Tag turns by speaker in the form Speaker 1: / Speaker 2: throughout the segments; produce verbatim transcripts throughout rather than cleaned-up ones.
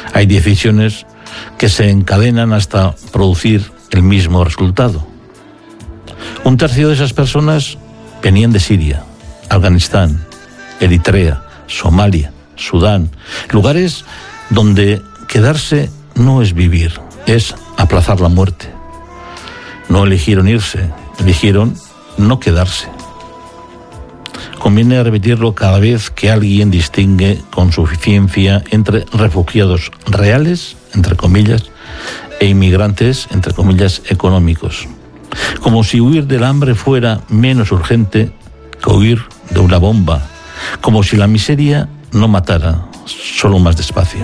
Speaker 1: Hay decisiones que se encadenan hasta producir el mismo resultado. Un tercio de esas personas venían de Siria, Afganistán, Eritrea, Somalia, Sudán, lugares donde quedarse no es vivir, es aplazar la muerte. No eligieron irse, eligieron no quedarse. Conviene repetirlo cada vez que alguien distingue con suficiencia entre refugiados reales, entre comillas, e inmigrantes, entre comillas, económicos. Como si huir del hambre fuera menos urgente que huir de una bomba. Como si la miseria no matara, solo más despacio.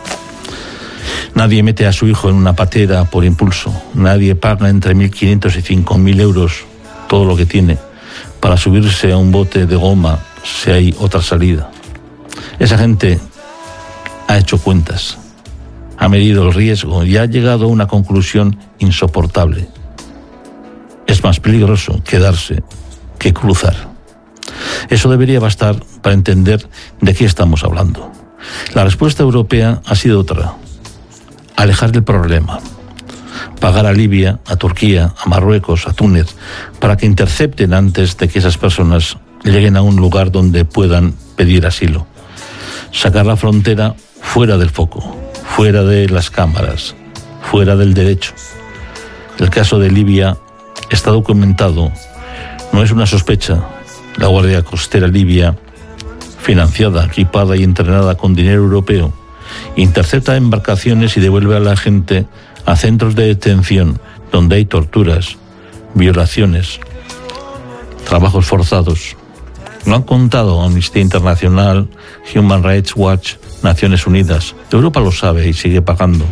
Speaker 1: Nadie mete a su hijo en una patera por impulso. Nadie paga entre mil quinientos y cinco mil euros, todo lo que tiene, para subirse a un bote de goma si hay otra salida. Esa gente ha hecho cuentas, ha medido el riesgo y ha llegado a una conclusión insoportable. Es más peligroso quedarse que cruzar. Eso debería bastar para entender de qué estamos hablando. La respuesta europea ha sido otra: alejar el problema, pagar a Libia, a Turquía, a Marruecos, a Túnez, para que intercepten antes de que esas personas lleguen a un lugar donde puedan pedir asilo. Sacar la frontera fuera del foco, fuera de las cámaras, fuera del derecho. El caso de Libia está documentado, no es una sospecha. La Guardia Costera Libia, financiada, equipada y entrenada con dinero europeo, intercepta embarcaciones y devuelve a la gente a centros de detención donde hay torturas, violaciones, trabajos forzados. Lo han contado Amnistía Internacional, Human Rights Watch, Naciones Unidas. Europa lo sabe y sigue pagando.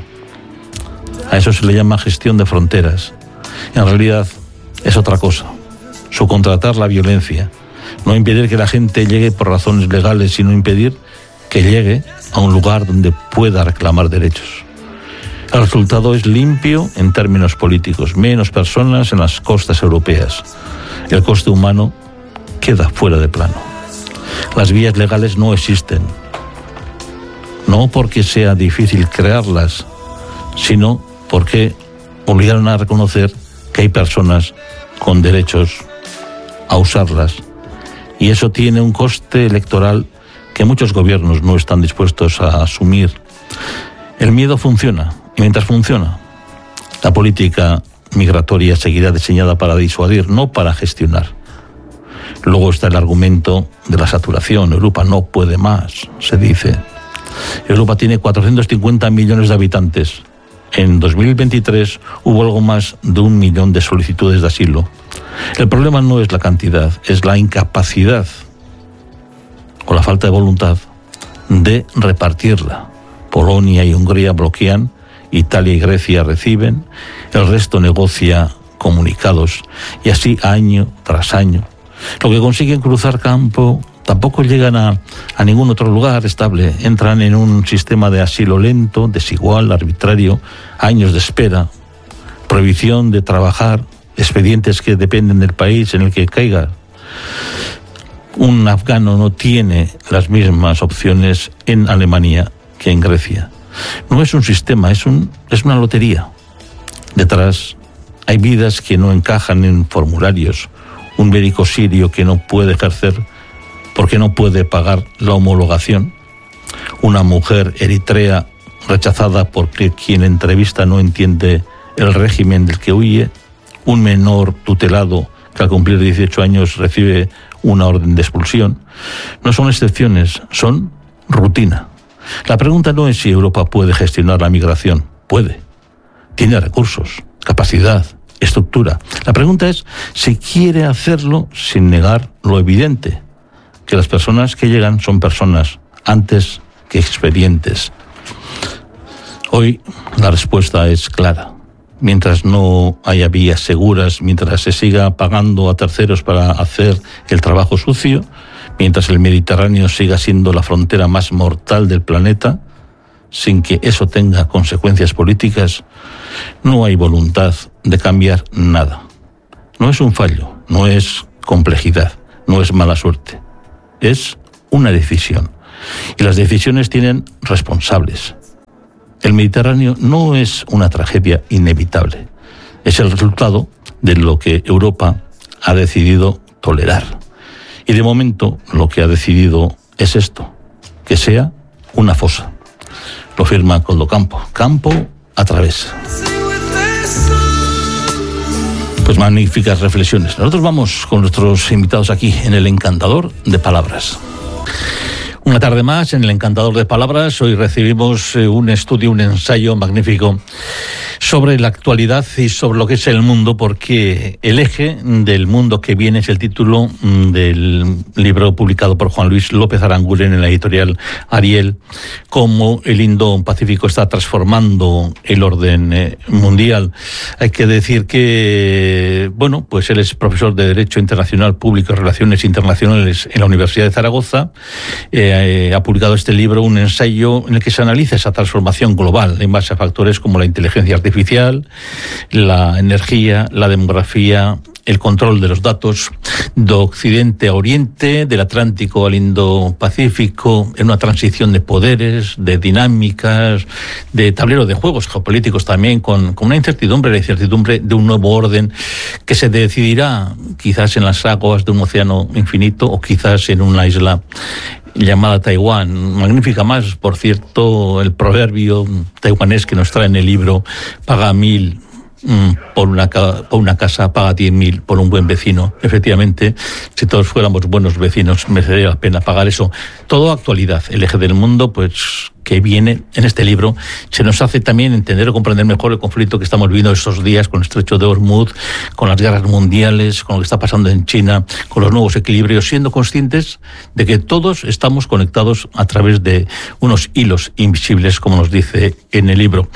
Speaker 1: A eso se le llama gestión de fronteras. En realidad es otra cosa: subcontratar la violencia. No impedir que la gente llegue por razones legales, sino impedir que llegue a un lugar donde pueda reclamar derechos. El resultado es limpio en términos políticos: menos personas en las costas europeas. El coste humano queda fuera de plano. Las vías legales no existen, no porque sea difícil crearlas, sino porque obligaron a reconocer que hay personas con derechos a usarlas, y eso tiene un coste electoral que muchos gobiernos no están dispuestos a asumir. El miedo funciona, y mientras funciona, la política migratoria seguirá diseñada para disuadir, no para gestionar. Luego está el argumento de la saturación. Europa no puede más, se dice. Europa tiene cuatrocientos cincuenta millones de habitantes. En dos mil veintitrés hubo algo más de un millón de solicitudes de asilo. El problema no es la cantidad, es la incapacidad o la falta de voluntad de repartirla. Polonia y Hungría bloquean, Italia y Grecia reciben, el resto negocia comunicados, y así año tras año. Lo que consiguen cruzar campo tampoco llegan a, a ningún otro lugar estable. Entran en un sistema de asilo lento, desigual, arbitrario, años de espera, prohibición de trabajar, expedientes que dependen del país en el que caiga. Un afgano no tiene las mismas opciones en Alemania que en Grecia. No es un sistema, es, un, es una lotería. Detrás hay vidas que no encajan en formularios. Un médico sirio que no puede ejercer porque no puede pagar la homologación. Una mujer eritrea rechazada porque quien entrevista no entiende el régimen del que huye. Un menor tutelado que al cumplir dieciocho años recibe una orden de expulsión. No son excepciones, son rutina. La pregunta no es si Europa puede gestionar la migración. Puede. Tiene recursos, capacidad, estructura. La pregunta es si quiere hacerlo sin negar lo evidente, que las personas que llegan son personas antes que expedientes. Hoy la respuesta es clara. Mientras no haya vías seguras, mientras se siga pagando a terceros para hacer el trabajo sucio, mientras el Mediterráneo siga siendo la frontera más mortal del planeta, sin que eso tenga consecuencias políticas, no hay voluntad de cambiar nada. No es un fallo, no es complejidad, no es mala suerte. Es una decisión. Y las decisiones tienen responsables. el Mediterráneo no es una tragedia inevitable, es el resultado de lo que Europa ha decidido tolerar. Y de momento lo que ha decidido es esto, que sea una fosa. Lo firma Coldo Campo. Campo a través. Pues magníficas reflexiones. Nosotros vamos con nuestros invitados aquí en el Encantador de Palabras. Una tarde más en el Encantador de Palabras. Hoy recibimos un estudio, un ensayo magnífico sobre la actualidad y sobre lo que es el mundo, porque el eje del mundo que viene es el título del libro publicado por Juan Luis López Aranguren en la editorial Ariel, cómo el Indo-Pacífico está transformando el orden mundial. Hay que decir que, bueno, pues él es profesor de Derecho Internacional Público y Relaciones Internacionales en la Universidad de Zaragoza. Eh, ha publicado este libro, un ensayo en el que se analiza esa transformación global en base a factores como la inteligencia artificial, la energía, la demografía, el control de los datos, de Occidente a Oriente, del Atlántico al Indo-Pacífico, en una transición de poderes, de dinámicas, de tablero de juegos geopolíticos también, con, con una incertidumbre, la incertidumbre de un nuevo orden que se decidirá quizás en las aguas de un océano infinito o quizás en una isla llamada Taiwán. Magnífica más, por cierto, el proverbio taiwanés que nos trae en el libro: paga mil por una, por una casa, paga diez mil por un buen vecino. Efectivamente, si todos fuéramos buenos vecinos, merecería la pena pagar eso. Todo actualidad. El eje del mundo, pues, que viene en este libro, se nos hace también entender o comprender mejor el conflicto que estamos viviendo estos días con el estrecho de Hormuz, con las guerras mundiales, con lo que está pasando en China, con los nuevos equilibrios, siendo conscientes de que todos estamos conectados a través de unos hilos invisibles, como nos dice en el libro.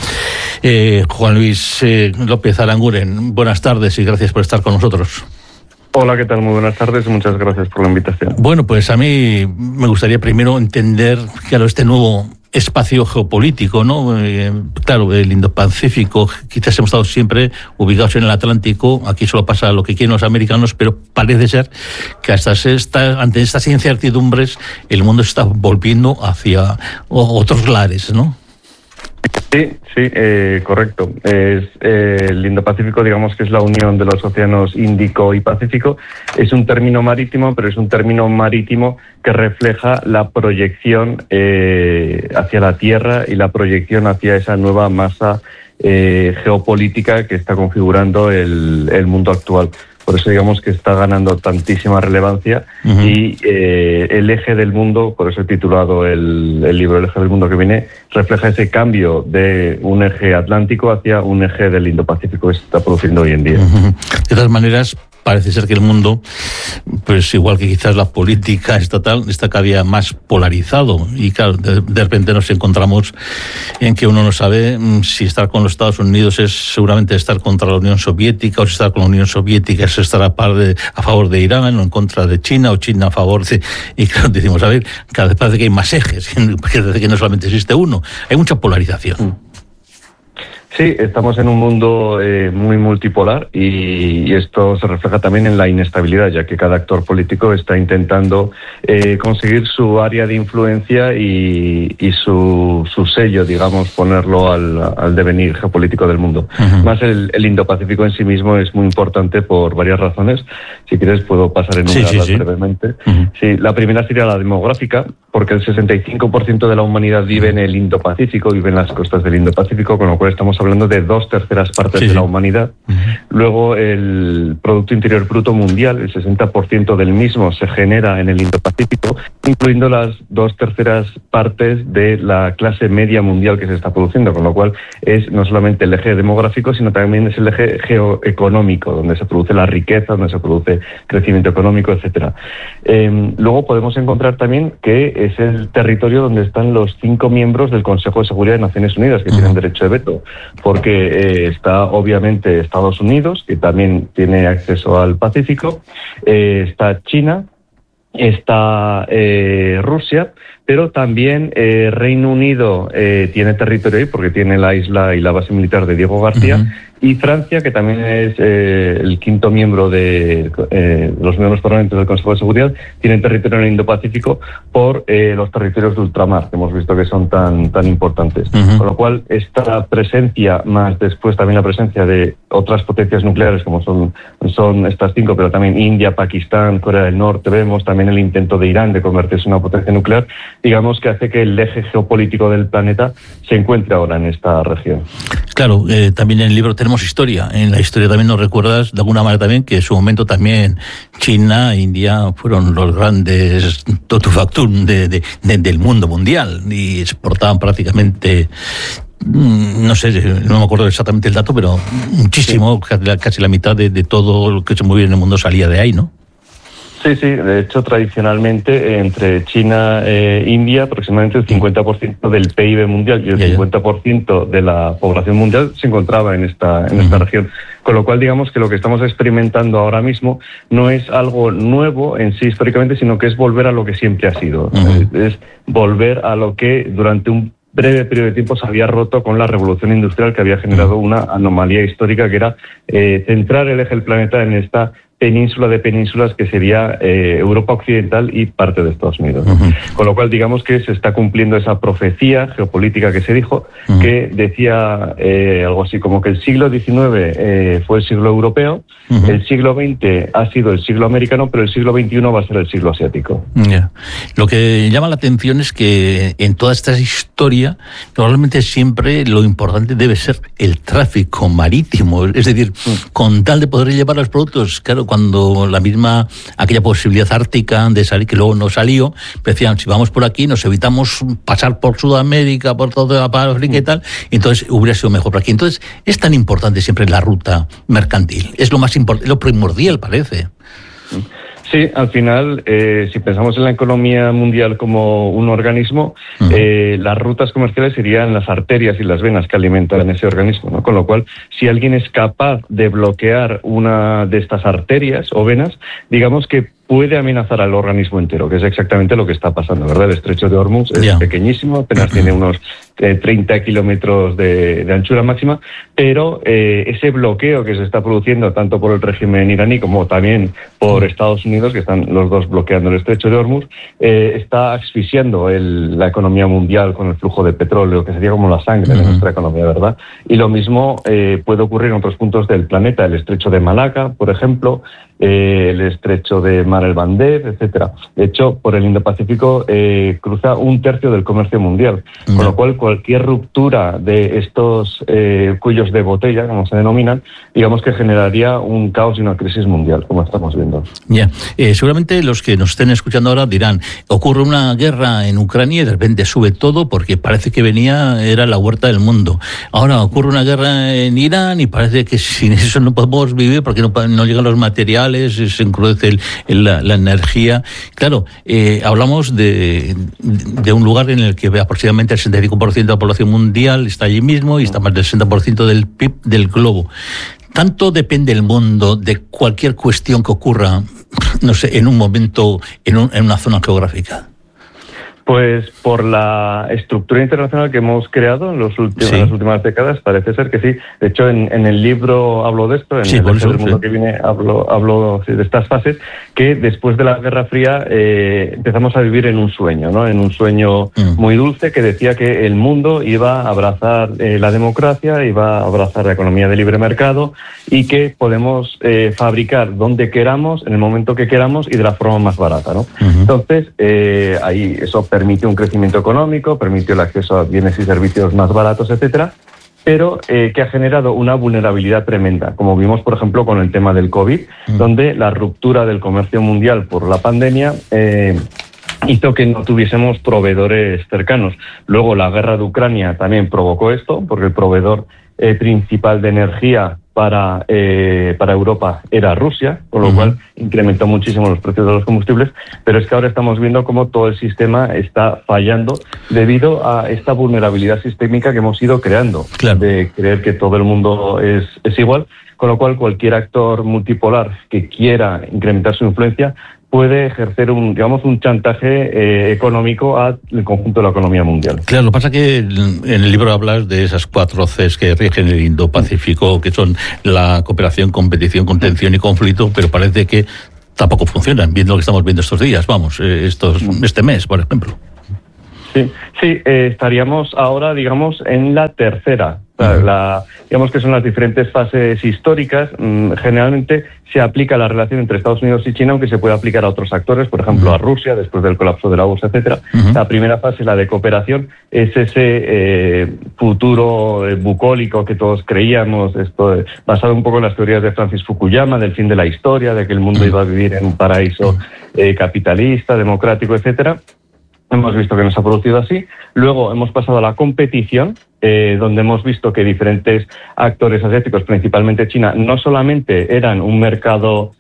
Speaker 1: Eh, Juan Luis eh, López Aranguren, buenas tardes y gracias por estar con nosotros.
Speaker 2: Hola, ¿qué tal? Muy buenas tardes y muchas gracias por la invitación.
Speaker 1: Bueno, pues a mí me gustaría primero entender, claro, este nuevo espacio geopolítico, ¿no? Eh, claro, el Indo-Pacífico, quizás hemos estado siempre ubicados en el Atlántico, aquí solo pasa lo que quieren los americanos, pero parece ser que hasta esta, ante estas incertidumbres el mundo se está volviendo hacia otros lares, ¿no?
Speaker 2: Sí, sí, eh, correcto. Es, eh, el Indo-Pacífico, digamos que es la unión de los océanos Índico y Pacífico. Es un término marítimo, pero es un término marítimo que refleja la proyección eh, hacia la Tierra y la proyección hacia esa nueva masa eh, geopolítica que está configurando el, el mundo actual. Por eso digamos que está ganando tantísima relevancia. Uh-huh. Y eh, el eje del mundo, por eso he titulado el, el libro El eje del mundo que viene, refleja ese cambio de un eje atlántico hacia un eje del Indo-Pacífico que se está produciendo hoy en día.
Speaker 1: Uh-huh. De todas maneras, parece ser que el mundo, pues igual que quizás la política estatal, está cada día más polarizado. Y claro, de, de repente nos encontramos en que uno no sabe si estar con los Estados Unidos es seguramente estar contra la Unión Soviética, o si estar con la Unión Soviética es estar a, par de, a favor de Irán, o en contra de China, o China a favor de... Y claro, decimos, a ver, cada vez parece que hay más ejes, parece que no solamente existe uno. Hay mucha polarización.
Speaker 2: Sí, estamos en un mundo eh, muy multipolar y, y esto se refleja también en la inestabilidad, ya que cada actor político está intentando eh, conseguir su área de influencia y, y su, su sello, digamos, ponerlo al, al devenir geopolítico del mundo. Uh-huh. Más el, el Indo-Pacífico en sí mismo es muy importante por varias razones. Si quieres puedo pasar a enumerarlas sí, sí, sí. brevemente. Uh-huh. Sí, la primera sería la demográfica, porque el sesenta y cinco por ciento de la humanidad vive en el Indo-Pacífico, vive en las costas del Indo-Pacífico, con lo cual estamos hablando de dos terceras partes sí, de la humanidad. Uh-huh. Luego, el Producto Interior Bruto Mundial, el sesenta por ciento del mismo se genera en el Indo-Pacífico, incluyendo las dos terceras partes de la clase media mundial que se está produciendo, con lo cual es no solamente el eje demográfico, sino también es el eje geoeconómico, donde se produce la riqueza, donde se produce crecimiento económico, etcétera. Eh, luego podemos encontrar también que es el territorio donde están los cinco miembros del Consejo de Seguridad de Naciones Unidas, que uh-huh. tienen derecho de veto, porque eh, está obviamente Estados Unidos, que también tiene acceso al Pacífico, eh, está China, está eh, Rusia, pero también eh, Reino Unido eh, tiene territorio ahí porque tiene la isla y la base militar de Diego García, uh-huh. y Francia, que también es eh, el quinto miembro de eh, los miembros permanentes del Consejo de Seguridad, tiene territorio en el Indo-Pacífico por eh, los territorios de ultramar, que hemos visto que son tan, tan importantes. Uh-huh. Con lo cual, esta presencia, más después también la presencia de otras potencias nucleares, como son, son estas cinco, pero también India, Pakistán, Corea del Norte, vemos también el intento de Irán de convertirse en una potencia nuclear, digamos que hace que el eje geopolítico del planeta se encuentre ahora en esta región.
Speaker 1: Claro, eh, también en el libro tenemos historia. En la historia también nos recuerdas de alguna manera también que en su momento también China e India fueron los grandes totufactum de, de, de, del mundo mundial y exportaban prácticamente, no sé, no me acuerdo exactamente el dato, pero muchísimo, sí. casi la mitad de, de todo lo que se movía en el mundo salía de ahí, ¿no?
Speaker 2: Sí, sí, de hecho tradicionalmente entre China e India aproximadamente el cincuenta por ciento del P I B mundial y el cincuenta por ciento de la población mundial se encontraba en esta, en esta uh-huh. región. Con lo cual digamos que lo que estamos experimentando ahora mismo no es algo nuevo en sí históricamente, sino que es volver a lo que siempre ha sido. Uh-huh. Es, es volver a lo que durante un breve periodo de tiempo se había roto con la revolución industrial que había generado una anomalía histórica que era eh, centrar el eje del planeta en esta península de penínsulas que sería eh, Europa Occidental y parte de Estados Unidos. Uh-huh. Con lo cual, digamos que se está cumpliendo esa profecía geopolítica que se dijo, uh-huh. que decía eh, algo así como que el siglo diecinueve eh, fue el siglo europeo, uh-huh. el siglo veinte ha sido el siglo americano, pero el siglo veintiuno va a ser el siglo asiático.
Speaker 1: Yeah. Lo que llama la atención es que en toda esta historia, probablemente siempre lo importante debe ser el tráfico marítimo, es decir, uh-huh. con tal de poder llevar los productos, claro, cuando la misma, aquella posibilidad ártica de salir, que luego no salió, decían, si vamos por aquí, nos evitamos pasar por Sudamérica, por toda África y tal, entonces hubiera sido mejor por aquí. Entonces, es tan importante siempre la ruta mercantil, es lo más importante, lo primordial parece.
Speaker 2: Sí, al final, eh, si pensamos en la economía mundial como un organismo, uh-huh. eh, las rutas comerciales serían las arterias y las venas que alimentan ese organismo, ¿no? Con lo cual, si alguien es capaz de bloquear una de estas arterias o venas, digamos que puede amenazar al organismo entero, que es exactamente lo que está pasando, ¿verdad? El estrecho de Hormuz es yeah. pequeñísimo, apenas tiene unos eh, treinta kilómetros de, de anchura máxima, pero eh, ese bloqueo que se está produciendo tanto por el régimen iraní como también por Estados Unidos, que están los dos bloqueando el estrecho de Hormuz, eh, está asfixiando el, la economía mundial con el flujo de petróleo, que sería como la sangre uh-huh. de nuestra economía, ¿verdad? Y lo mismo eh, puede ocurrir en otros puntos del planeta, el estrecho de Malaca, por ejemplo, eh, el estrecho de Mar el Bandeb, etcétera. De hecho, por el Indo-Pacífico eh, cruza un tercio del comercio mundial, uh-huh. con lo cual cualquier ruptura de estos eh, cuellos de botella, como se denominan, digamos que generaría un caos y una crisis mundial, como estamos viendo.
Speaker 1: Ya, yeah. eh, seguramente los que nos estén escuchando ahora dirán, ocurre una guerra en Ucrania y de repente sube todo porque parece que venía, era la huerta del mundo. Ahora ocurre una guerra en Irán y parece que sin eso no podemos vivir porque no, no llegan los materiales, se encrudece el, el, la, la energía. Claro, eh, hablamos de, de un lugar en el que aproximadamente el sesenta y cinco por ciento de la población mundial está allí mismo y está más del sesenta por ciento del P I B del globo. ¿Tanto depende el mundo de cualquier cuestión que ocurra, no sé, en un momento, en, un, en una zona geográfica?
Speaker 2: Pues por la estructura internacional que hemos creado en, los últimos, sí. en las últimas décadas, parece ser que sí. De hecho, en, en el libro hablo de esto, en sí, el eso, del mundo sí. que viene hablo, hablo sí, de estas fases, que después de la Guerra Fría eh, empezamos a vivir en un sueño, ¿no? En un sueño mm. muy dulce que decía que el mundo iba a abrazar eh, la democracia, iba a abrazar la economía de libre mercado y que podemos eh, fabricar donde queramos, en el momento que queramos y de la forma más barata, ¿no? Uh-huh. Entonces, eh, ahí eso permite un crecimiento económico, permite el acceso a bienes y servicios más baratos, etcétera, pero eh, que ha generado una vulnerabilidad tremenda, como vimos, por ejemplo, con el tema del COVID, mm. donde la ruptura del comercio mundial por la pandemia eh, hizo que no tuviésemos proveedores cercanos. Luego, la guerra de Ucrania también provocó esto, porque el proveedor eh, principal de energía para eh, para Europa era Rusia, con lo uh-huh. cual incrementó muchísimo los precios de los combustibles, pero es que ahora estamos viendo cómo todo el sistema está fallando debido a esta vulnerabilidad sistémica que hemos ido creando, claro. de creer que todo el mundo es, es igual, con lo cual cualquier actor multipolar que quiera incrementar su influencia puede ejercer un, digamos, un chantaje eh, económico al conjunto de la economía mundial.
Speaker 1: Claro, lo que pasa es que en el libro hablas de esas cuatro Cs que rigen el Indo-Pacífico, que son la cooperación, competición, contención y conflicto, pero parece que tampoco funcionan, viendo lo que estamos viendo estos días, vamos, estos, este mes, por ejemplo.
Speaker 2: Sí, sí eh, estaríamos ahora, digamos, en la tercera. O sea, la, digamos que son las diferentes fases históricas. Mm, generalmente se aplica la relación entre Estados Unidos y China, aunque se puede aplicar a otros actores, por ejemplo, uh-huh. a Rusia, después del colapso de la U R S S, etcétera. Uh-huh. La primera fase, la de cooperación, es ese eh, futuro eh, bucólico que todos creíamos, esto eh, basado un poco en las teorías de Francis Fukuyama, del fin de la historia, de que el mundo uh-huh. iba a vivir en un paraíso eh, capitalista, democrático, etcétera. Hemos visto que no se ha producido así. Luego hemos pasado a la competición, eh, donde hemos visto que diferentes actores asiáticos, principalmente China, no solamente eran un mercado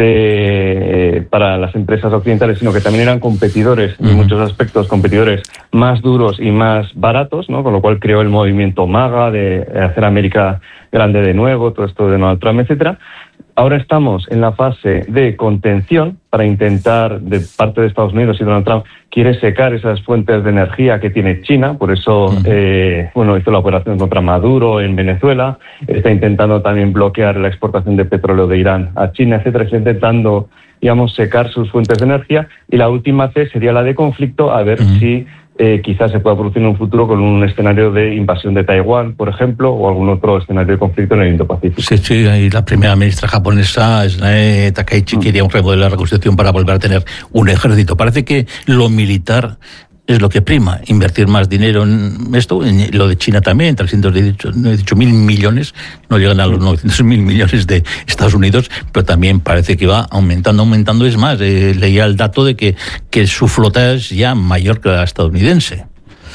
Speaker 2: de, eh, para las empresas occidentales, sino que también eran competidores, uh-huh. en muchos aspectos, competidores más duros y más baratos, ¿no? Con lo cual creó el movimiento MAGA de hacer América grande de nuevo, todo esto de Donald Trump, etcétera. Ahora estamos en la fase de contención para intentar, de parte de Estados Unidos y Donald Trump, quiere secar esas fuentes de energía que tiene China, por eso, uh-huh. eh, bueno, hizo la operación contra Maduro en Venezuela, está intentando también bloquear la exportación de petróleo de Irán a China, etcétera, está intentando, digamos, secar sus fuentes de energía, y la última C sería la de conflicto, a ver uh-huh. si Eh, quizás se pueda producir en un futuro con un escenario de invasión de Taiwán, por ejemplo, o algún otro escenario de conflicto en el Indo-Pacífico.
Speaker 1: Sí, sí, y la primera ministra japonesa, Sanae Takaichi, mm. quería un remodelar la Constitución para volver a tener un ejército. Parece que lo militar es lo que prima, invertir más dinero en esto, en lo de China también, trescientos dieciocho mil millones, no llegan a los novecientos mil millones de Estados Unidos, pero también parece que va aumentando, aumentando, es más, eh, leía el dato de que, que su flota es ya mayor que la estadounidense.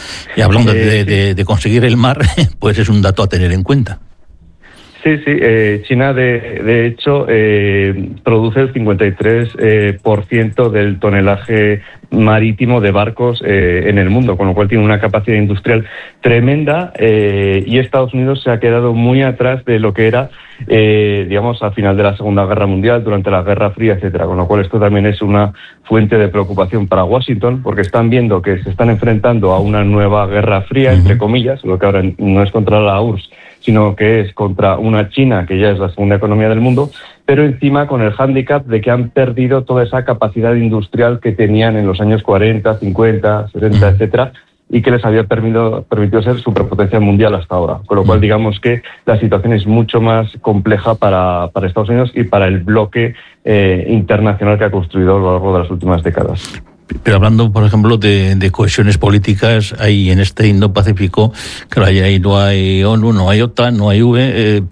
Speaker 1: Y hablando eh, de, de, de conseguir el mar, pues es un dato a tener en cuenta.
Speaker 2: Sí, sí, eh, China de, de hecho eh, produce el cincuenta y tres eh, por ciento del tonelaje marítimo de barcos eh, en el mundo, con lo cual tiene una capacidad industrial tremenda eh, y Estados Unidos se ha quedado muy atrás de lo que era, eh, digamos, al final de la Segunda Guerra Mundial, durante la Guerra Fría, etcétera, con lo cual esto también es una fuente de preocupación para Washington, porque están viendo que se están enfrentando a una nueva Guerra Fría, entre comillas, lo que ahora no es contra la U R S S, sino que es contra una China que ya es la segunda economía del mundo, pero encima con el hándicap de que han perdido toda esa capacidad industrial que tenían en los años cuarenta, cincuenta, sesenta, etcétera, y que les había permitido, permitido ser superpotencia mundial hasta ahora. Con lo cual, digamos que la situación es mucho más compleja para, para Estados Unidos y para el bloque eh, internacional que ha construido a lo largo de las últimas décadas.
Speaker 1: Pero hablando, por ejemplo, de, de cohesiones políticas, hay en este Indo-Pacífico, claro, ahí no hay ONU, no hay OTAN, no hay U E, eh,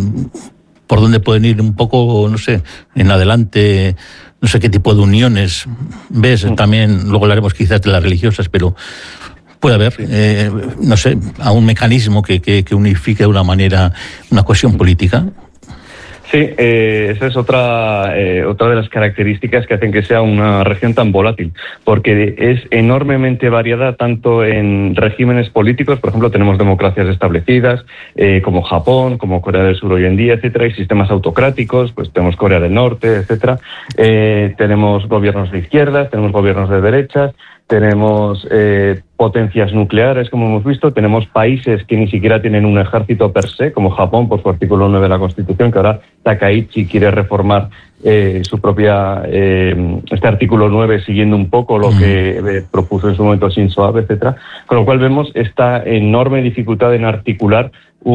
Speaker 1: ¿por dónde pueden ir un poco, no sé, en adelante? No sé qué tipo de uniones ves, también luego hablaremos quizás de las religiosas, pero puede haber, eh, no sé, a un mecanismo que, que, que unifique de una manera una cohesión política.
Speaker 2: Sí, eh, esa es otra eh, otra de las características que hacen que sea una región tan volátil, porque es enormemente variada tanto en regímenes políticos, por ejemplo, tenemos democracias establecidas, eh, como Japón, como Corea del Sur hoy en día, etcétera, y sistemas autocráticos, pues tenemos Corea del Norte, etcétera, eh, tenemos gobiernos de izquierdas, tenemos gobiernos de derechas, tenemos eh, potencias nucleares, como hemos visto, tenemos países que ni siquiera tienen un ejército per se, como Japón, por su artículo nueve de la Constitución, que ahora Takaichi quiere reformar eh, su propia, eh, este artículo nueve, siguiendo un poco lo que eh, propuso en su momento Shinzo Abe, etcétera. Con lo cual vemos esta enorme dificultad en articular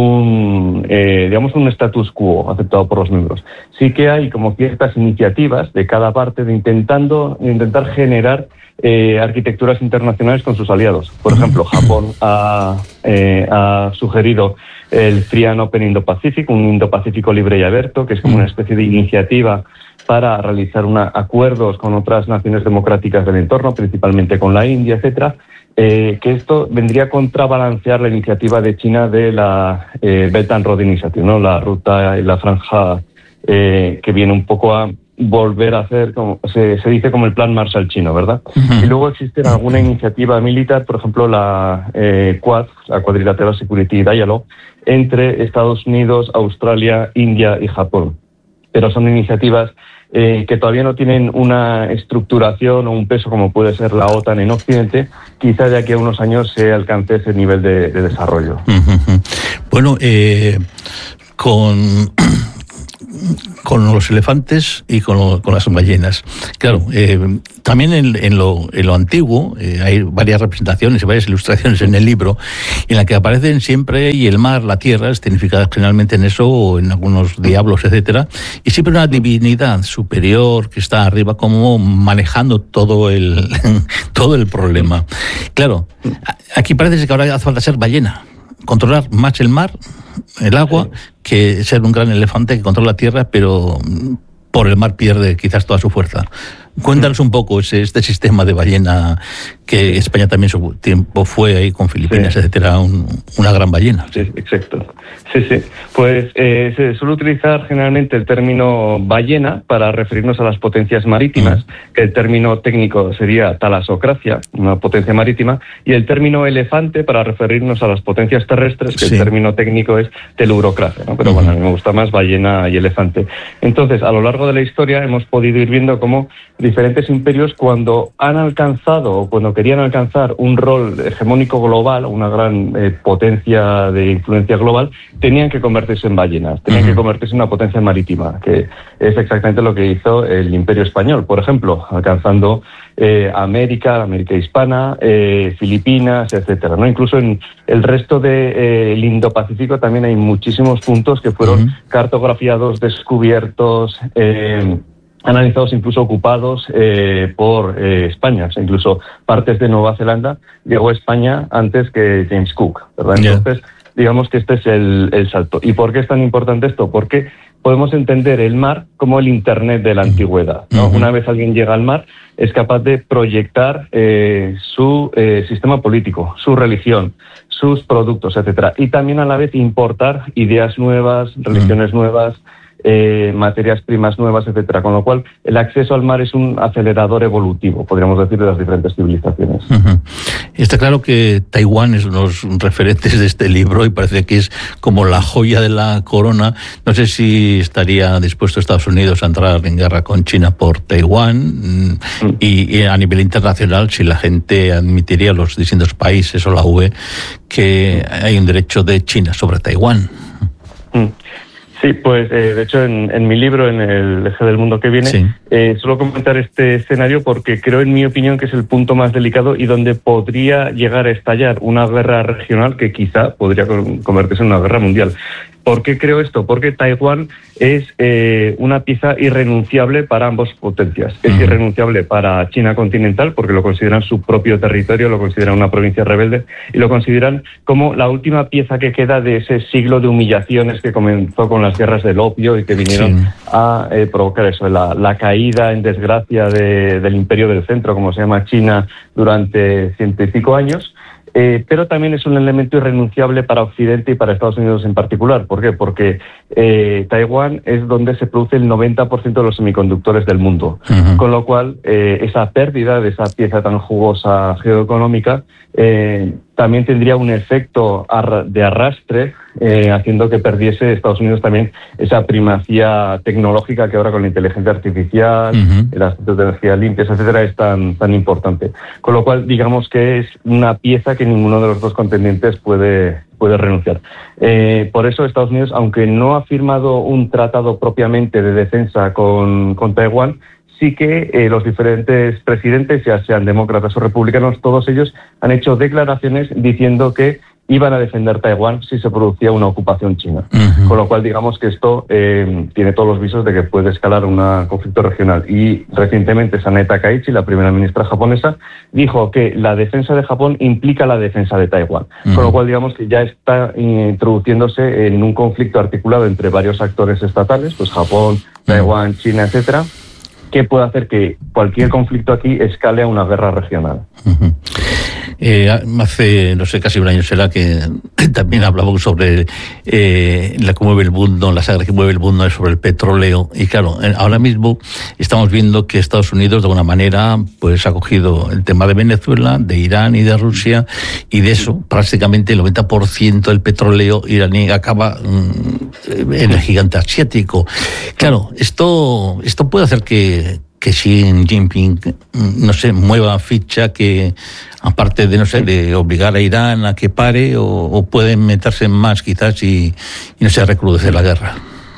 Speaker 2: un, eh, digamos, un status quo aceptado por los miembros. Sí que hay como ciertas iniciativas de cada parte de intentando, de intentar generar Eh, arquitecturas internacionales con sus aliados. Por ejemplo, Japón ha, eh, ha sugerido el Free and Open Indo-Pacífico, un Indo-Pacífico libre y abierto, que es como una especie de iniciativa para realizar una, acuerdos con otras naciones democráticas del entorno, principalmente con la India, etcétera, eh, que esto vendría a contrabalancear la iniciativa de China de la eh, Belt and Road Initiative, ¿no? La ruta y la franja eh, que viene un poco a volver a hacer, como se, se dice, como el plan Marshall chino, ¿verdad? Uh-huh. Y luego existe alguna iniciativa militar, por ejemplo, la eh, Quad, la Quadrilateral Security Dialogue, entre Estados Unidos, Australia, India y Japón. Pero son iniciativas eh, que todavía no tienen una estructuración o un peso como puede ser la OTAN en Occidente, quizá de aquí a unos años se alcance ese nivel de, de desarrollo.
Speaker 1: Uh-huh. Bueno, eh, con... con los elefantes y con, lo, con las ballenas. Claro, eh, también en, en, lo, en lo antiguo eh, hay varias representaciones y varias ilustraciones en el libro en la que aparecen siempre y el mar, la tierra, significadas generalmente en eso, o en algunos diablos, etcétera, y siempre una divinidad superior que está arriba como manejando todo el, todo el problema. Claro, aquí parece que ahora hace falta ser ballena, controlar más el mar, el agua, que ser un gran elefante que controla la tierra, pero por el mar pierde quizás toda su fuerza. Cuéntanos un poco ese, este sistema de ballena, que España también su tiempo fue ahí con Filipinas, sí. etcétera, un, una gran ballena.
Speaker 2: Sí, exacto. Sí, sí. Pues eh, se suele utilizar generalmente el término ballena para referirnos a las potencias marítimas, mm. que el término técnico sería talasocracia, una potencia marítima, y el término elefante para referirnos a las potencias terrestres, que sí. el término técnico es telurocracia, ¿no? Pero mm. bueno, a mí me gusta más ballena y elefante. Entonces, a lo largo de la historia hemos podido ir viendo cómo diferentes imperios, cuando han alcanzado o cuando querían alcanzar un rol hegemónico global, una gran eh, potencia de influencia global, tenían que convertirse en ballenas, tenían uh-huh. que convertirse en una potencia marítima, que es exactamente lo que hizo el Imperio Español, por ejemplo, alcanzando eh, América, América Hispana, eh, Filipinas, etcétera, ¿no? Incluso en el resto del de, eh, Indo-Pacífico también hay muchísimos puntos que fueron uh-huh. cartografiados, descubiertos, eh, analizados, incluso ocupados eh, por eh, España. O sea, incluso partes de Nueva Zelanda llegó a España antes que James Cook, ¿verdad? Yeah. Entonces, digamos que este es el, el salto. ¿Y por qué es tan importante esto? Porque podemos entender el mar como el Internet de la antigüedad, ¿no? Uh-huh. Una vez alguien llega al mar, es capaz de proyectar eh, su eh, sistema político, su religión, sus productos, etcétera. Y también a la vez importar ideas nuevas, religiones uh-huh. nuevas, Eh, materias primas nuevas, etcétera. Con lo cual, el acceso al mar es un acelerador evolutivo, podríamos decir, de las diferentes civilizaciones.
Speaker 1: Uh-huh. Está claro que Taiwán es uno de los referentes de este libro y parece que es como la joya de la corona. No sé si estaría dispuesto Estados Unidos a entrar en guerra con China por Taiwán uh-huh. y, y a nivel internacional si la gente admitiría, los distintos países o la U E, que hay un derecho de China sobre Taiwán.
Speaker 2: Uh-huh. Sí, pues eh, de hecho en, en mi libro, en el eje del mundo que viene, sí. eh, suelo comentar este escenario porque creo, en mi opinión, que es el punto más delicado y donde podría llegar a estallar una guerra regional que quizá podría convertirse en una guerra mundial. ¿Por qué creo esto? Porque Taiwán es eh, una pieza irrenunciable para ambas potencias. Es uh-huh. irrenunciable para China continental porque lo consideran su propio territorio, lo consideran una provincia rebelde y lo consideran como la última pieza que queda de ese siglo de humillaciones que comenzó con las guerras del opio y que vinieron sí. a eh, provocar eso, la, la caída en desgracia de, del imperio del centro, como se llama China, durante ciento y pico años. Eh, pero también es un elemento irrenunciable para Occidente y para Estados Unidos en particular. ¿Por qué? Porque eh, Taiwán es donde se produce el noventa por ciento de los semiconductores del mundo. Uh-huh. Con lo cual, eh, esa pérdida de esa pieza tan jugosa geoeconómica eh, también tendría un efecto de arrastre, eh, haciendo que perdiese Estados Unidos también esa primacía tecnológica que ahora con la inteligencia artificial, uh-huh. las fuentes de energía limpias, etcétera, es tan, tan importante. Con lo cual, digamos que es una pieza que ninguno de los dos contendientes puede, puede renunciar. Eh, por eso Estados Unidos, aunque no ha firmado un tratado propiamente de defensa con, con Taiwán, sí que eh, los diferentes presidentes, ya sean demócratas o republicanos, todos ellos han hecho declaraciones diciendo que iban a defender Taiwán si se producía una ocupación china. Uh-huh. Con lo cual, digamos que esto eh, tiene todos los visos de que puede escalar un conflicto regional. Y recientemente Sanae Takaichi, la primera ministra japonesa, dijo que la defensa de Japón implica la defensa de Taiwán. Uh-huh. Con lo cual, digamos que ya está introduciéndose en un conflicto articulado entre varios actores estatales, pues Japón, Taiwán, uh-huh. China, etcétera, que puede hacer que cualquier conflicto aquí escale a una guerra regional.
Speaker 1: Uh-huh. Eh, hace, no sé, casi un año será que también hablábamos sobre eh, la que mueve el mundo, la saga que mueve el mundo es sobre el petróleo. Y claro, ahora mismo estamos viendo que Estados Unidos de alguna manera pues ha cogido el tema de Venezuela, de Irán y de Rusia, y de eso prácticamente el noventa por ciento del petróleo iraní acaba mmm, en el gigante asiático. Claro, esto, esto puede hacer que que Xi Jinping, no sé, mueva ficha, que aparte de, no sé, de obligar a Irán a que pare, o, o pueden meterse en más quizás y, y no sé, recrudecer la guerra.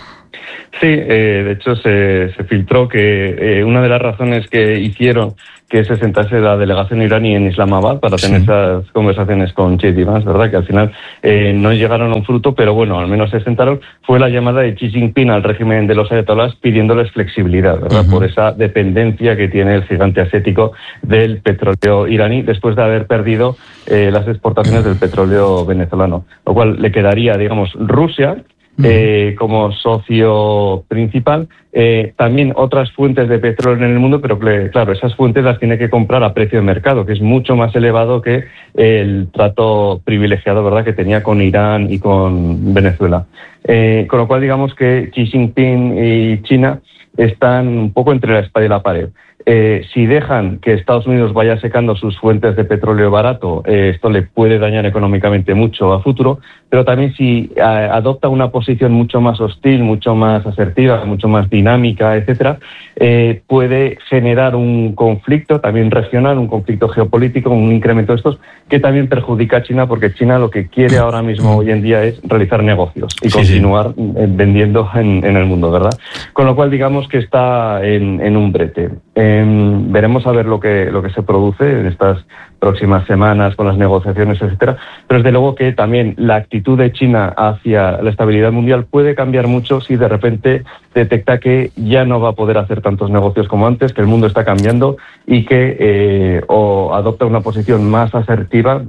Speaker 2: Sí, eh, de hecho se, se filtró que eh, una de las razones que hicieron que se sentase la delegación iraní en Islamabad para tener sí. esas conversaciones con Xi y demás, ¿verdad? Que al final eh, no llegaron a un fruto, pero bueno, al menos se sentaron, fue la llamada de Xi Jinping al régimen de los ayatolás pidiéndoles flexibilidad, ¿verdad? Uh-huh. Por esa dependencia que tiene el gigante asiático del petróleo iraní después de haber perdido eh, las exportaciones del petróleo venezolano, lo cual le quedaría, digamos, Rusia Eh, como socio principal, eh, también otras fuentes de petróleo en el mundo, pero claro, esas fuentes las tiene que comprar a precio de mercado, que es mucho más elevado que el trato privilegiado, ¿verdad?, que tenía con Irán y con Venezuela. Eh, con lo cual, digamos que Xi Jinping y China están un poco entre la espada y la pared. Eh, si dejan que Estados Unidos vaya secando sus fuentes de petróleo barato, eh, esto le puede dañar económicamente mucho a futuro, pero también si eh, adopta una posición mucho más hostil, mucho más asertiva, mucho más dinámica, etcétera, eh, puede generar un conflicto también regional, un conflicto geopolítico, un incremento de estos, que también perjudica a China, porque China lo que quiere ahora mismo hoy en día es realizar negocios y sí, continuar sí. vendiendo en, en el mundo, ¿verdad? Con lo cual digamos que está en, en un brete. Eh, veremos a ver lo que lo que se produce en estas próximas semanas con las negociaciones, etcétera. Pero desde luego que también la actitud de China hacia la estabilidad mundial puede cambiar mucho si de repente detecta que ya no va a poder hacer tantos negocios como antes, que el mundo está cambiando y que eh, o adopta una posición más asertiva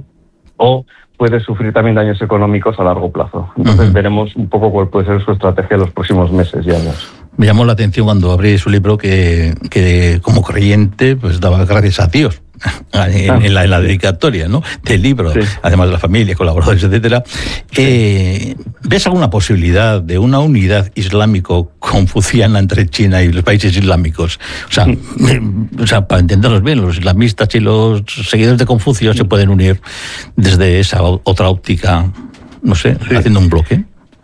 Speaker 2: o puede sufrir también daños económicos a largo plazo. Entonces uh-huh. veremos un poco cuál puede ser su estrategia en los próximos meses y años.
Speaker 1: Me llamó la atención cuando abrí su libro que, que como creyente pues daba gracias a Dios en, ah, en, la, en la dedicatoria, ¿no?, del libro, sí. además de la familia, colaboradores, etcétera. Sí. Eh, ¿Ves alguna posibilidad de una unidad islámico-confuciana entre China y los países islámicos? O sea, sí. o sea, para entenderlos bien, los islamistas y los seguidores de Confucio sí. se pueden unir desde esa otra óptica, no sé, sí. haciendo un bloque.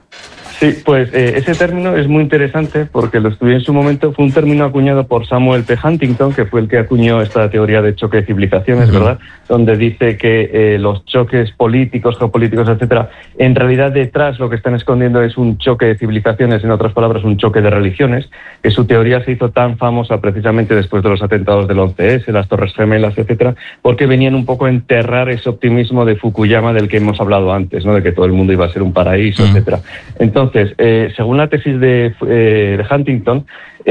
Speaker 2: Sí, pues eh, ese término es muy interesante porque lo estudié en su momento. Fue un término acuñado por Samuel P. Huntington, que fue el que acuñó esta teoría de choque de civilizaciones, uh-huh. ¿verdad? Donde dice que eh, los choques políticos, geopolíticos, etcétera, en realidad detrás lo que están escondiendo es un choque de civilizaciones, en otras palabras, un choque de religiones, que su teoría se hizo tan famosa precisamente después de los atentados del once ese, las Torres Gemelas, etcétera, porque venían un poco a enterrar ese optimismo de Fukuyama del que hemos hablado antes, ¿no?, de que todo el mundo iba a ser un paraíso, uh-huh. etcétera. Entonces, Entonces, eh, según la tesis de, eh, de Huntington,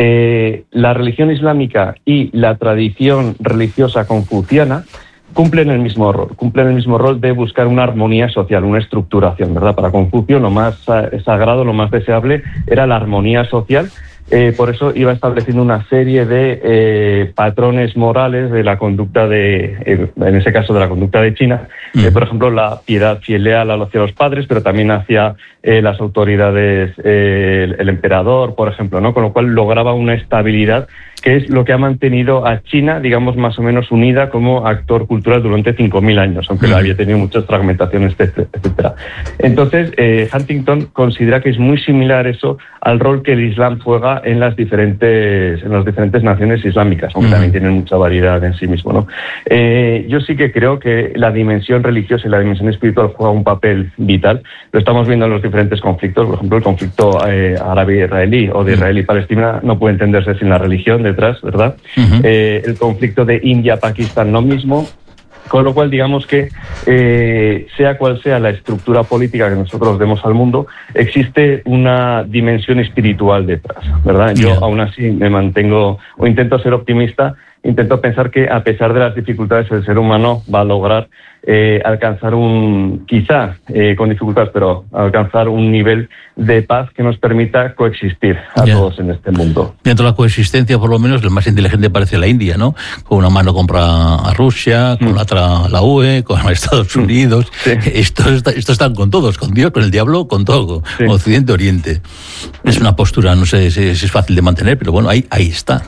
Speaker 2: eh, la religión islámica y la tradición religiosa confuciana cumplen el mismo rol, cumplen el mismo rol de buscar una armonía social, una estructuración, ¿verdad? Para Confucio lo más sagrado, lo más deseable era la armonía social. Eh, por eso iba estableciendo una serie de eh, patrones morales de la conducta de, eh, en ese caso de la conducta de China, uh-huh. eh, por ejemplo, la piedad fiel leal hacia los padres, pero también hacia eh, las autoridades, eh, el, el emperador, por ejemplo, ¿no? Con lo cual lograba una estabilidad que es lo que ha mantenido a China, digamos, más o menos unida como actor cultural durante cinco mil años, aunque uh-huh. había tenido muchas fragmentaciones, etcétera. Entonces, eh, Huntington considera que es muy similar eso al rol que el Islam juega en las diferentes en las diferentes naciones islámicas, aunque uh-huh. también tienen mucha variedad en sí mismo, ¿no? Eh, yo sí que creo que la dimensión religiosa y la dimensión espiritual juega un papel vital. Lo estamos viendo en los diferentes conflictos. Por ejemplo, el conflicto eh, árabe-israelí o de Israel y Palestina no puede entenderse sin la religión detrás, ¿verdad? Uh-huh. Eh, el conflicto de India-Pakistán, lo mismo. Con lo cual, digamos que eh, sea cual sea la estructura política que nosotros demos al mundo, existe una dimensión espiritual detrás, ¿verdad? Yo yeah. aún así me mantengo o intento ser optimista intento pensar que a pesar de las dificultades el ser humano va a lograr eh, alcanzar un, quizá eh, con dificultades, pero alcanzar un nivel de paz que nos permita coexistir a yeah. todos en este mundo.
Speaker 1: Dentro de la coexistencia, por lo menos, el más inteligente parece la India, ¿no? Con una mano compra a Rusia, con mm. la otra la U E, con Estados Unidos. Sí. Esto, está, esto están con todos, con Dios, con el diablo, con todo, sí. Occidente, Oriente. Es una postura, no sé si es fácil de mantener, pero bueno, ahí, ahí está.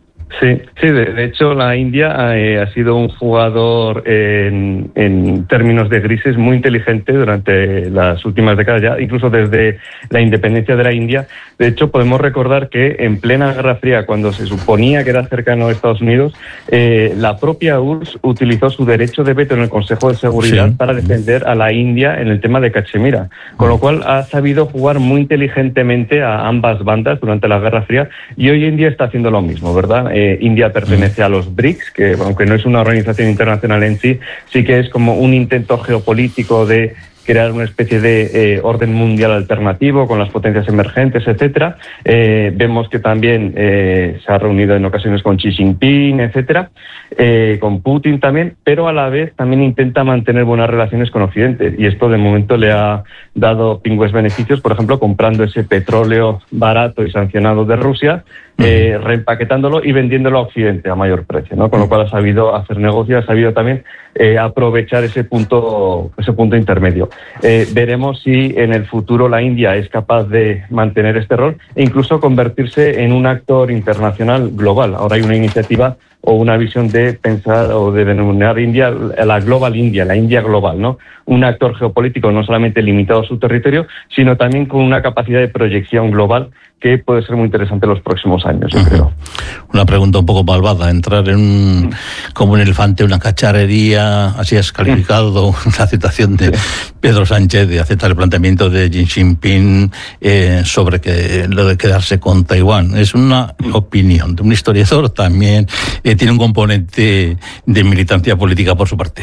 Speaker 2: Sí, sí, de, de hecho la India eh, ha sido un jugador en, en términos de grises muy inteligente durante las últimas décadas ya, incluso desde la independencia de la India. De hecho, podemos recordar que en plena Guerra Fría, cuando se suponía que era cercano a Estados Unidos, eh, la propia U R S S utilizó su derecho de veto en el Consejo de Seguridad sí. para defender a la India en el tema de Cachemira, con lo cual ha sabido jugar muy inteligentemente a ambas bandas durante la Guerra Fría y hoy en día está haciendo lo mismo, ¿verdad? Eh, India pertenece a los BRICS, que aunque no es una organización internacional en sí, sí que es como un intento geopolítico de crear una especie de eh, orden mundial alternativo con las potencias emergentes, etcétera. Eh, vemos que también eh, se ha reunido en ocasiones con Xi Jinping, etcétera, eh, con Putin también, pero a la vez también intenta mantener buenas relaciones con Occidente y esto de momento le ha dado pingües beneficios, por ejemplo, comprando ese petróleo barato y sancionado de Rusia, eh, reempaquetándolo y vendiéndolo a Occidente a mayor precio, ¿no? Con lo cual ha sabido hacer negocio, ha sabido también eh, aprovechar ese punto, ese punto intermedio. Eh, veremos si en el futuro la India es capaz de mantener este rol e incluso convertirse en un actor internacional global. Ahora hay una iniciativa o una visión de pensar o de denominar India la Global India, la India global, ¿no? Un actor geopolítico no solamente limitado a su territorio, sino también con una capacidad de proyección global que puede ser muy interesante en los próximos años, yo creo.
Speaker 1: Una pregunta un poco malvada, entrar en un, como un elefante, una cacharrería, así has calificado la aceptación de Pedro Sánchez de aceptar el planteamiento de Xi Jinping eh, sobre que lo de quedarse con Taiwán. Es una opinión de un historiador también, eh, tiene un componente de militancia política por su parte.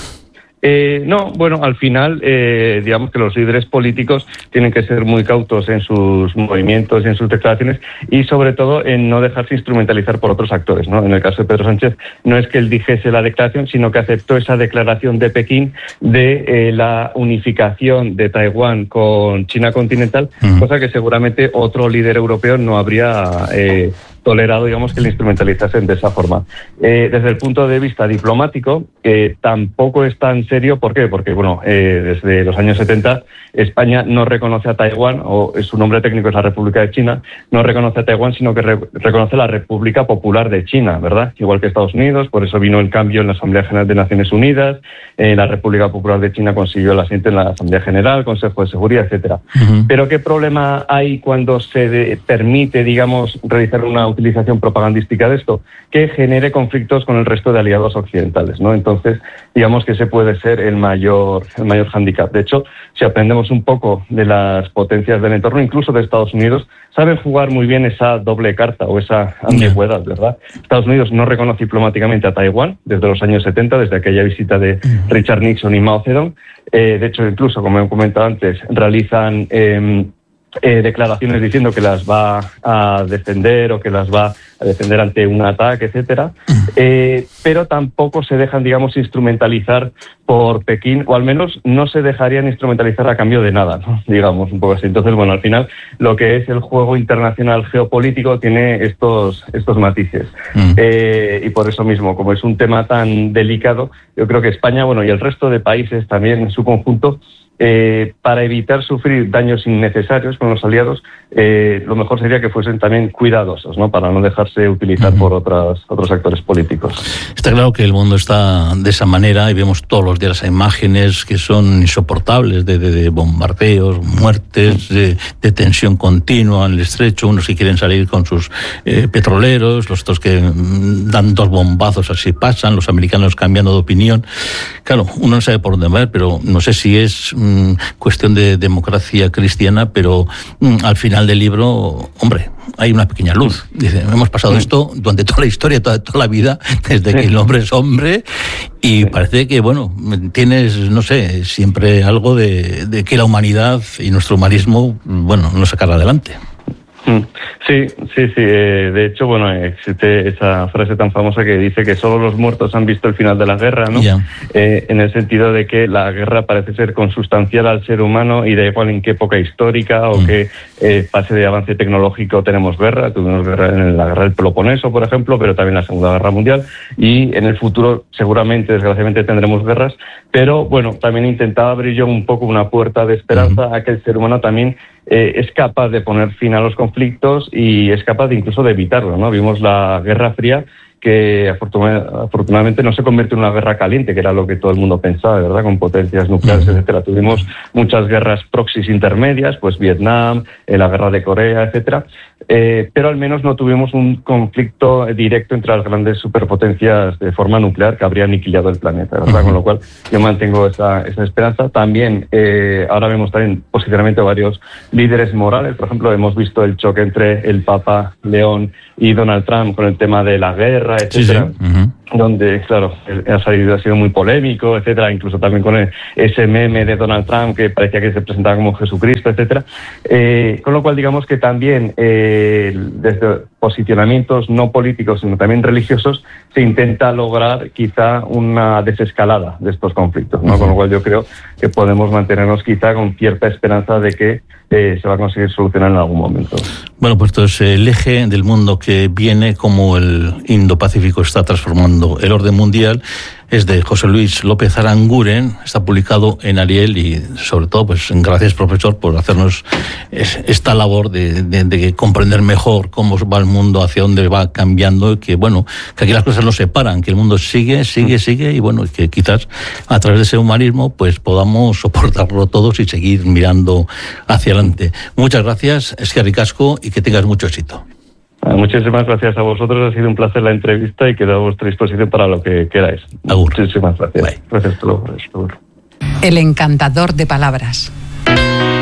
Speaker 2: Eh, no, bueno, al final, eh, digamos que los líderes políticos tienen que ser muy cautos en sus movimientos y en sus declaraciones y sobre todo en no dejarse instrumentalizar por otros actores, ¿no? En el caso de Pedro Sánchez no es que él dijese la declaración, sino que aceptó esa declaración de Pekín de eh, la unificación de Taiwán con China continental, uh-huh. cosa que seguramente otro líder europeo no habría eh, tolerado, digamos, que le instrumentalizasen de esa forma. Eh, desde el punto de vista diplomático, eh, tampoco es tan serio. ¿Por qué? Porque, bueno, eh, desde los años setenta España no reconoce a Taiwán, o su nombre técnico es la República de China, no reconoce a Taiwán, sino que re- reconoce la República Popular de China, ¿verdad? Igual que Estados Unidos, por eso vino el cambio en la Asamblea General de Naciones Unidas, eh, la República Popular de China consiguió el asiento en la Asamblea General, Consejo de Seguridad, etcétera. Uh-huh. Pero ¿qué problema hay cuando se de- permite, digamos, realizar una utilización propagandística de esto? Que genere conflictos con el resto de aliados occidentales, ¿no? Entonces, digamos que ese puede ser el mayor, el mayor hándicap. De hecho, si aprendemos un poco de las potencias del entorno, incluso de Estados Unidos, saben jugar muy bien esa doble carta o esa ambigüedad, ¿verdad? Estados Unidos no reconoce diplomáticamente a Taiwán desde los años setenta, desde aquella visita de Richard Nixon y Mao Zedong. Eh, de hecho, incluso, como he comentado antes, realizan eh, eh, declaraciones diciendo que las va a defender o que las va a defender ante un ataque, etcétera. Eh, pero tampoco se dejan, digamos, instrumentalizar por Pekín, o al menos no se dejarían instrumentalizar a cambio de nada, ¿no? Digamos, un poco así. Entonces, bueno, al final, lo que es el juego internacional geopolítico tiene estos, estos matices. Mm. Eh, y por eso mismo, como es un tema tan delicado, yo creo que España, bueno, y el resto de países también en su conjunto, Eh, para evitar sufrir daños innecesarios con los aliados, eh, lo mejor sería que fuesen también cuidadosos, ¿no? Para no dejarse utilizar uh-huh. por otras, otros actores políticos.
Speaker 1: Está claro que el mundo está de esa manera y vemos todos los días imágenes que son insoportables de, de, de bombardeos, muertes, de, de tensión continua en el estrecho, unos que quieren salir con sus eh, petroleros, los otros que dan dos bombazos así pasan, los americanos cambiando de opinión. Claro, uno no sabe por dónde va, pero no sé si es cuestión de democracia cristiana, pero mm, al final del libro, hombre, hay una pequeña luz. Dice, hemos pasado esto durante toda la historia, toda, toda la vida, desde que el hombre es hombre, y parece que, bueno, tienes, no sé, siempre algo de, de que la humanidad y nuestro humanismo, bueno, nos sacará adelante.
Speaker 2: Sí, sí, sí. Eh, de hecho, bueno, existe esa frase tan famosa que dice que solo los muertos han visto el final de la guerra, ¿no?
Speaker 1: Yeah.
Speaker 2: Eh, en el sentido de que la guerra parece ser consustancial al ser humano y da igual en qué época histórica o mm. qué eh, fase de avance tecnológico tenemos guerra. Tuvimos guerra en la guerra del Peloponeso, por ejemplo, pero también en la Segunda Guerra Mundial, y en el futuro seguramente, desgraciadamente, tendremos guerras, pero bueno, también intentaba abrir yo un poco una puerta de esperanza mm. a que el ser humano también Eh, es capaz de poner fin a los conflictos y es capaz de incluso de evitarlo, ¿no? Vimos la Guerra Fría, que afortunadamente no se convierte en una guerra caliente, que era lo que todo el mundo pensaba, ¿verdad? Con potencias nucleares, etcétera. Tuvimos muchas guerras proxies intermedias, pues Vietnam, eh, la guerra de Corea, etcétera. Eh, pero al menos no tuvimos un conflicto directo entre las grandes superpotencias de forma nuclear que habría aniquilado el planeta, ¿verdad? Con lo cual yo mantengo esa, esa esperanza. También eh, ahora vemos también posicionamiento de varios líderes morales. Por ejemplo, hemos visto el choque entre el Papa León y Donald Trump con el tema de la guerra, etcétera, sí, sí. Uh-huh. Donde, claro, ha salido, ha sido muy polémico, etcétera, incluso también con el, ese meme de Donald Trump que parecía que se presentaba como Jesucristo, etcétera. Eh, con lo cual, digamos que también eh, desde posicionamientos no políticos, sino también religiosos, se intenta lograr quizá una desescalada de estos conflictos, ¿no? Uh-huh. Con lo cual yo creo que podemos mantenernos quizá con cierta esperanza de que eh, se va a conseguir solucionar en algún momento.
Speaker 1: Bueno, pues esto es el eje del mundo que viene, como el Indo-Pacífico está transformando el orden mundial. Es de José Luis López Aranguren, está publicado en Ariel y sobre todo, pues gracias, profesor, por hacernos esta labor de, de, de comprender mejor cómo va el mundo, hacia dónde va cambiando, y que bueno, que aquí las cosas no se paran, que el mundo sigue, sigue, sigue, y bueno, que quizás a través de ese humanismo pues podamos soportarlo todos y seguir mirando hacia adelante. Muchas gracias, Eskerrik Asko, y que tengas mucho éxito.
Speaker 2: Muchísimas gracias a vosotros, ha sido un placer la entrevista y quedo a vuestra disposición para lo que queráis.
Speaker 1: Agur.
Speaker 2: Muchísimas gracias.
Speaker 1: Bye.
Speaker 2: Gracias, hasta luego.
Speaker 3: El encantador de palabras.